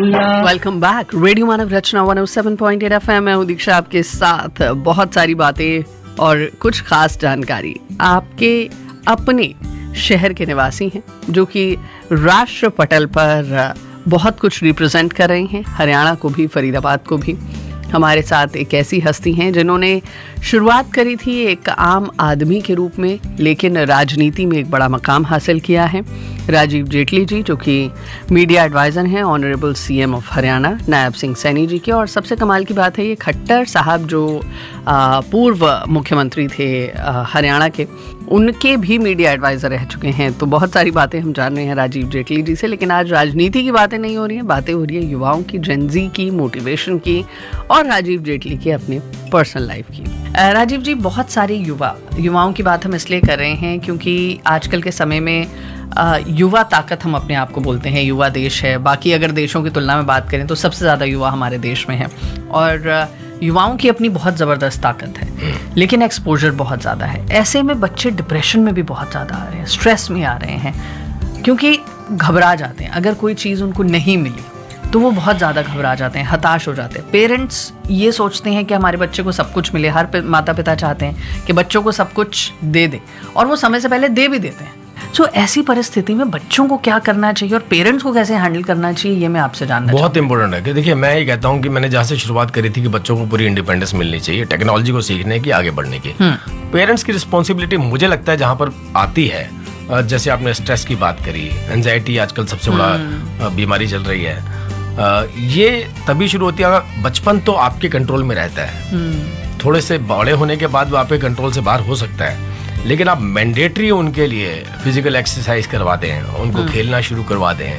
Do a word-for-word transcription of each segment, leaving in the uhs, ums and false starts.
Welcome back, radio मानव रचना one O seven point eight FM. मैं हूं दीक्षा आपके साथ। बहुत सारी बातें और कुछ खास जानकारी आपके अपने शहर के निवासी हैं जो कि राष्ट्र पटल पर बहुत कुछ रिप्रेजेंट कर रहे हैं, हरियाणा को भी, फरीदाबाद को भी। हमारे साथ एक ऐसी हस्ती हैं जिन्होंने शुरुआत करी थी एक आम आदमी के रूप में, लेकिन राजनीति में एक बड़ा मकाम हासिल किया है। राजीव जेटली जी, जो कि मीडिया एडवाइज़र हैं honourable CM of Haryana Nayab Singh Saini ji के। और सबसे कमाल की बात है, ये खट्टर साहब जो आ, पूर्व मुख्यमंत्री थे आ, हरियाणा के, उनके भी मीडिया एडवाइज़र रह चुके हैं। तो बहुत सारी बातें हम जान रहे हैं राजीव जेटली जी से। लेकिन आज राजनीति की बातें नहीं हो रही हैं, बातें हो रही है युवाओं की, जेनजी की, मोटिवेशन की और राजीव जेटली की अपनी पर्सनल लाइफ की। राजीव जी, बहुत सारे युवा युवाओं की बात हम इसलिए कर रहे हैं क्योंकि आजकल के समय में आ, युवा ताकत हम अपने आप को बोलते हैं, युवा देश है। बाकी अगर देशों की तुलना में बात करें तो सबसे ज़्यादा युवा हमारे देश में है और युवाओं की अपनी बहुत ज़बरदस्त ताकत है, लेकिन एक्सपोजर बहुत ज़्यादा है। ऐसे में बच्चे डिप्रेशन में भी बहुत ज़्यादा आ रहे हैं, स्ट्रेस में आ रहे हैं, क्योंकि घबरा जाते हैं। अगर कोई चीज़ उनको नहीं मिली तो वो बहुत ज़्यादा घबरा जाते हैं, हताश हो जाते हैं। पेरेंट्स ये सोचते हैं कि हमारे बच्चे को सब कुछ मिले, हर माता पिता चाहते हैं कि बच्चों को सब कुछ दे दे, और वो समय से पहले दे भी देते हैं। सो so, ऐसी परिस्थिति में बच्चों को क्या करना चाहिए और पेरेंट्स को कैसे हैंडल करना चाहिए, ये मैं आपसे जानना बहुत इंपॉर्टेंट है। कि देखिए, मैं ये कहता हूँ कि मैंने जहाँ से शुरुआत करी थी कि बच्चों को पूरी इंडिपेंडेंस मिलनी चाहिए, टेक्नोलॉजी को सीखने की, आगे बढ़ने की। पेरेंट्स की रिस्पॉन्सिबिलिटी मुझे लगता है जहाँ पर आती है, जैसे आपने स्ट्रेस की बात करी, एंजाइटी आजकल सबसे बड़ा बीमारी चल रही है, ये तभी शुरू होती है, बचपन तो आपके कंट्रोल में रहता है, थोड़े से बड़े होने के बाद वो आपके कंट्रोल से बाहर हो सकता है, लेकिन आप मैंडेटरी उनके लिए फिजिकल एक्सरसाइज करवा दें, उनको खेलना शुरू करवा दें,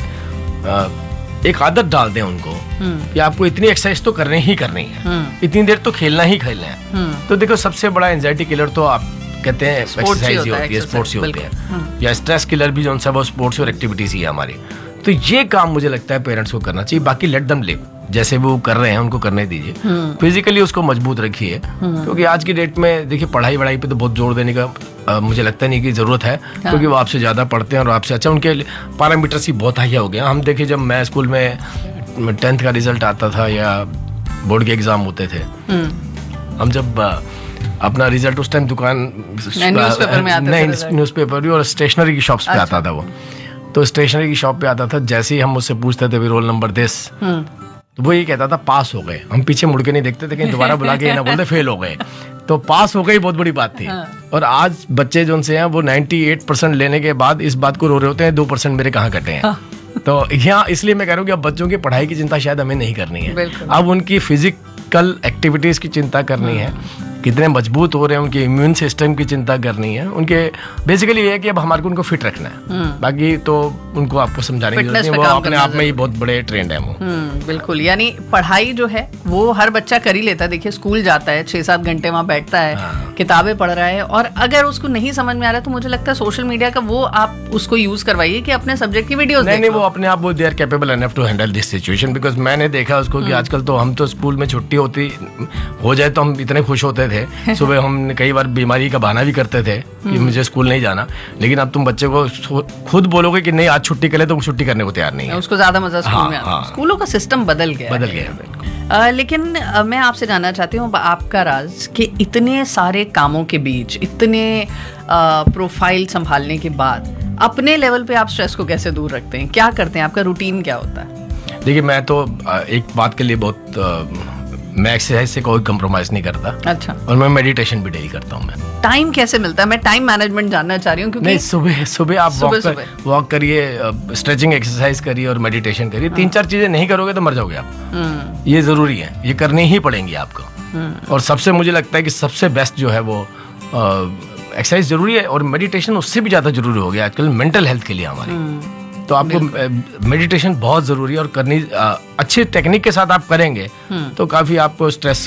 एक आदत डाल दें उनको कि आपको इतनी एक्सरसाइज तो करनी ही करनी है, इतनी देर तो खेलना ही खेलना है। तो देखो, सबसे बड़ा एंजाइटी किलर तो आप कहते हैं एक्सरसाइज ही होती है, स्पोर्ट्स ही होती है, या स्ट्रेस किलर भी जो है वो स्पोर्ट्स और एक्टिविटीज ही है हमारी। तो ये काम मुझे लगता है पेरेंट्स को करना चाहिए। बाकी लेट देम लिव, जैसे वो कर रहे हैं उनको करने दीजिए, फिजिकली उसको मजबूत रखिए, क्योंकि आज की डेट में देखिए पढ़ाई वढ़ाई पे तो बहुत जोर देने का आ, मुझे लगता नहीं कि जरूरत है, हाँ। क्योंकि वो आपसे ज्यादा पढ़ते हैं और आपसे अच्छा, उनके पैरामीटर्स ही बहुत हाई हो गए। हम देखिए, जब मैं स्कूल में टेंथ का रिजल्ट आता था या बोर्ड के एग्जाम होते थे, हम जब अपना रिजल्ट उस टाइम दुकान न्यूज़पेपर भी और स्टेशनरी की शॉप्स पे आता था वो, तो स्टेशनरी की शॉप पे आता था, जैसे ही हम उससे पूछते थे रोल नंबर दिस, तो वो ये कहता था पास हो गए। हम पीछे मुड़ के नहीं देखते थे, कहीं दोबारा बुला के ना बोलते फेल हो गए। तो पास हो गई बहुत बड़ी बात थी। हाँ। और आज बच्चे जो उनसे हैं वो अट्ठानवे परसेंट लेने के बाद इस बात को रो रहे होते हैं, दो परसेंट मेरे कहाँ कटे हैं। हाँ। तो यहाँ इसलिए मैं कह रहा हूँ कि अब बच्चों की पढ़ाई की चिंता शायद हमें नहीं करनी है, अब उनकी फिजिकल एक्टिविटीज की चिंता करनी है, कितने मजबूत हो रहे हैं, उनके इम्यून सिस्टम की चिंता करनी है, उनके बेसिकली ये है कि अब हमारे को उनको फिट रखना है। बाकी तो उनको आपको समझाने की जरूरत नहीं, वो अपने आप में ही बहुत बड़े ट्रेंड है वो। बिल्कुल, यानी पढ़ाई जो है वो हर बच्चा कर ही लेता है। देखिए, स्कूल जाता है, छह सात घंटे वहाँ बैठता है, हाँ। किताबें पढ़ रहा है, और अगर उसको नहीं समझ में आ रहा है तो मुझे लगता है सोशल मीडिया का वो आप उसको यूज करवाइए कि अपने सब्जेक्ट की वीडियोस नहीं, नहीं, वो अपने आप वो they are capable enough to handle this situation. Because मैंने देखा उसको कि आजकल तो हम तो स्कूल में छुट्टी होती हो जाए तो हम इतने खुश होते थे, सुबह हम कई बार बीमारी का बहाना भी करते थे कि मुझे स्कूल नहीं जाना, लेकिन अब तुम बच्चे को खुद बोलोगे कि नहीं आज छुट्टी करे तो छुट्टी करने को तैयार नहीं है, उसको ज्यादा मजा स्कूल में आता है। स्कूलों का सिस्टम बदल गया बदल गया आ, लेकिन आ, मैं आपसे जानना चाहती हूँ आपका राज कि इतने सारे कामों के बीच, इतने आ, प्रोफाइल संभालने के बाद अपने लेवल पे आप स्ट्रेस को कैसे दूर रखते हैं, क्या करते हैं, आपका रूटीन क्या होता है? देखिए, मैं तो एक बात के लिए बहुत आ, मैं एक्सरसाइज से कोई कंप्रोमाइज नहीं करता। अच्छा। और मैं मेडिटेशन भी डेली करता हूँ। मैं टाइम कैसे मिलता है? मैं टाइम मैनेजमेंट जानना चाह रही हूँ, क्योंकि नहीं, सुबह सुबह आप वॉक कर, वॉक करिए, स्ट्रेचिंग एक्सरसाइज करिए और मेडिटेशन करिए। हाँ। तीन चार चीजें नहीं करोगे तो मर जाओगे आप, ये जरूरी है, ये करनी ही पड़ेंगी आपको। और सबसे मुझे लगता है कि सबसे बेस्ट जो है वो एक्सरसाइज जरूरी है, और मेडिटेशन उससे भी ज्यादा जरूरी हो गया आजकल मेंटल हेल्थ के लिए हमारी। तो आपको मेडिटेशन बहुत जरूरी है, और करनी अच्छी टेक्निक के साथ आप करेंगे तो काफी आपको स्ट्रेस